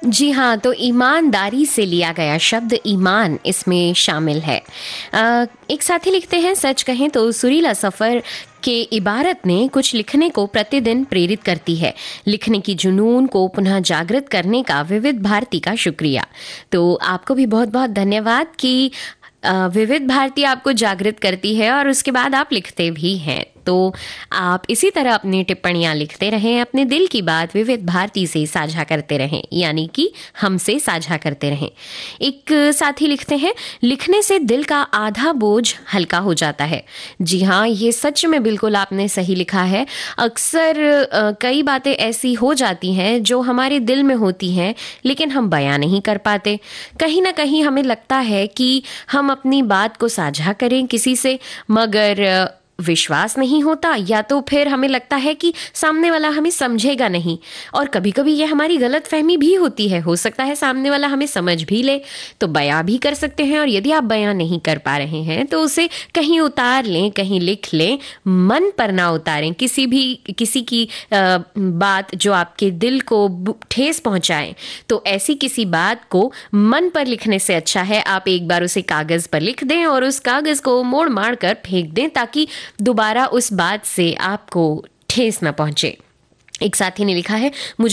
जी हाँ, तो ईमानदारी से लिया गया शब्द ईमान इसमें शामिल है। एक साथी लिखते हैं, सच कहें तो सुरीला सफ़र के इबारत ने कुछ लिखने को प्रतिदिन प्रेरित करती है। लिखने की जुनून को पुनः जागृत करने का विविध भारती का शुक्रिया। तो आपको भी बहुत बहुत धन्यवाद कि विविध भारती आपको जागृत करती है और उसके बाद आप लिखते भी हैं। तो आप इसी तरह अपनी टिप्पणियां लिखते रहें, अपने दिल की बात विविध भारती से साझा करते रहें, यानी कि हमसे साझा करते रहें। एक साथी लिखते हैं, लिखने से दिल का आधा बोझ हल्का हो जाता है। जी हाँ, ये सच में बिल्कुल आपने सही लिखा है। अक्सर कई बातें ऐसी हो जाती हैं जो हमारे दिल में होती हैं, लेकिन हम बयां नहीं कर पाते। कहीं ना कहीं हमें लगता है कि हम अपनी बात को साझा करें किसी से, मगर विश्वास नहीं होता, या तो फिर हमें लगता है कि सामने वाला हमें समझेगा नहीं। और कभी कभी ये हमारी गलत फहमी भी होती है, हो सकता है सामने वाला हमें समझ भी ले, तो बयां भी कर सकते हैं। और यदि आप बयां नहीं कर पा रहे हैं तो उसे कहीं उतार लें, कहीं लिख लें, मन पर ना उतारें। किसी की बात जो आपके दिल को ठेस पहुंचाए, तो ऐसी किसी बात को मन पर लिखने से अच्छा है आप एक बार उसे कागज पर लिख दें और उस कागज को मोड़ मार कर फेंक दें, ताकि दोबारा उस बात से आपको ठेस न पहुंचे। एक साथी ने लिखा है, मुझे